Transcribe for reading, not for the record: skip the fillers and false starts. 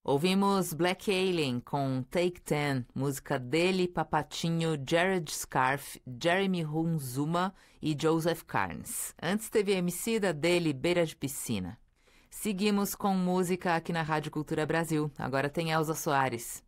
Ouvimos Black Alien com Take 10, música dele, Papatinho, Jared Scarf, Jeremy Hunzuma e Joseph Carnes. Antes teve a Emicida dele, Beira de Piscina. Seguimos com música aqui na Rádio Cultura Brasil. Agora tem Elza Soares.